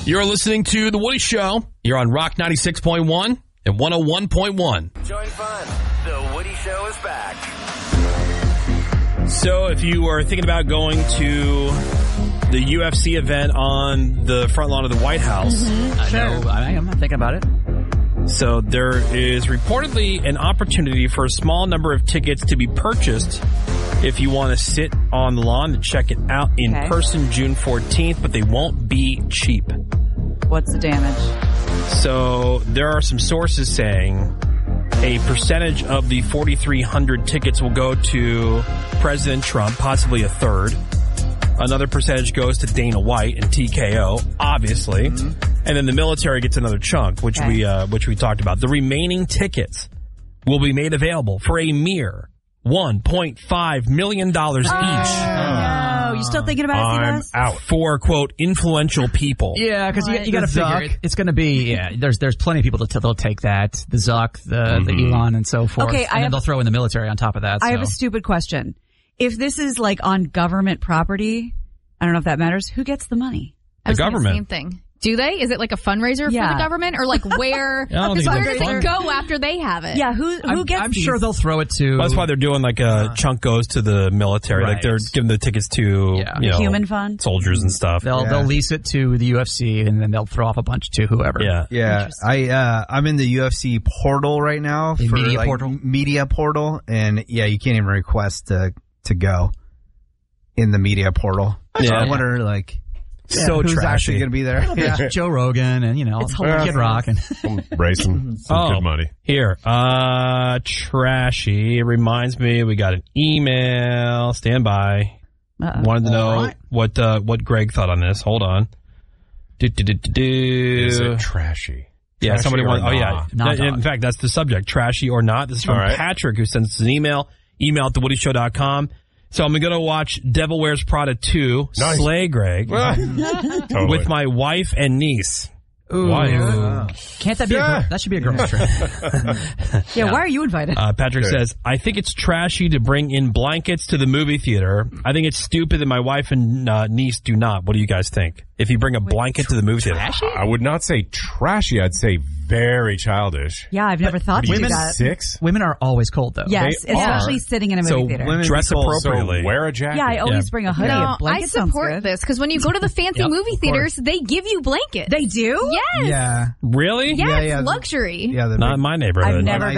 You're listening to The Woody Show. You're on Rock 96.1 and 101.1. Join fun. The Woody Show is back. So if you were thinking about going to the UFC event on the front lawn of the White House. I'm not thinking about it. So there is reportedly an opportunity for a small number of tickets to be purchased if you want to sit on the lawn and check it out in person June 14th, but they won't be cheap. What's the damage? So there are some sources saying a percentage of the 4,300 tickets will go to President Trump, possibly a third. Another percentage goes to Dana White and TKO, obviously. And then the military gets another chunk, which we talked about. The remaining tickets will be made available for a mere $1.5 million each. No, you still thinking about it, I'm out. For, quote, influential people. Yeah, because you got to figure it's going to be, there's plenty of people that'll take that. The Zuck, the Elon, and so forth. Okay, and then they'll throw in the military on top of that. I have a stupid question. If this is like on government property, I don't know if that matters, who gets the money? The government. Same thing. Do they? Is it like a fundraiser for the government? Or like where does it go after they have it? Yeah, who gets I'm sure they'll throw it to... Well, that's why they're doing like a chunk goes to the military. Right. Like they're giving the tickets to human fund soldiers and stuff. They'll lease it to the UFC and then they'll throw off a bunch to whoever. Yeah. I'm in the UFC portal right now for media portal, and you can't even request to go in the media portal. So I wonder who's trashy. actually going to be there? Yeah. Joe Rogan and, Kid Rock. And racing some good money. Here, trashy. It reminds me, we got an email. Stand by. Wanted to know what Greg thought on this. Hold on. Is it trashy? Yeah, trashy somebody wanted. Not in fact, that's the subject. Trashy or not. This is from Patrick, who sends us an email. Email at thewoodyshow.com. So I'm going to watch Devil Wears Prada 2, Slay Greg, with my wife and niece. Ooh. Can't that be that should be a girl's trip. Why are you invited? Patrick says, I think it's trashy to bring in blankets to the movie theater. I think it's stupid that my wife and niece do not. What do you guys think? If you bring a blanket to the movie theater. I would not say trashy. I'd say very childish. Yeah, I've never thought to do that. 6? Women are always cold, though. Yes, especially sitting in a movie theater. So dress appropriately. So wear a jacket. Yeah, I always bring a hoodie. No, A blanket I support this because when you go to the fancy movie theaters, they give you blankets. They do? Yes. Yeah. Really? Yes, luxury. Yeah, not in my neighborhood. I've never